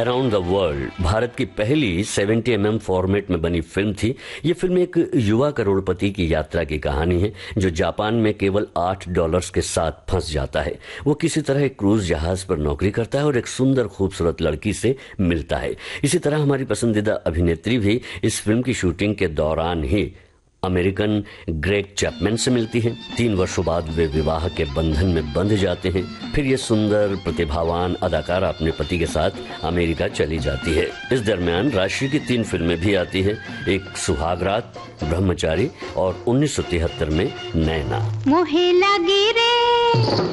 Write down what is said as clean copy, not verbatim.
Around the world Bharat की पहली 70 format में बनी फिल्म थी। ये फिल्म एक युवा करोड़पति की यात्रा की कहानी है जो जापान में केवल $8 के साथ फंस जाता है। वो किसी तरह एक क्रूज जहाज पर नौकरी करता है और एक सुंदर खूबसूरत लड़की से मिलता है। इसी तरह हमारी पसंदीदा अभिनेत्री भी इस फिल्म की शूटिंग के दौरान ही अमेरिकन ग्रेग चैपमैन से मिलती है। 3 वर्षों बाद वे विवाह के बंधन में बंध जाते हैं। फिर ये सुंदर प्रतिभावान अदाकारा अपने पति के साथ अमेरिका चली जाती है। इस दरमियान राशि की 3 फिल्में भी आती है, एक सुहागरात, ब्रह्मचारी और 1973 में नैना।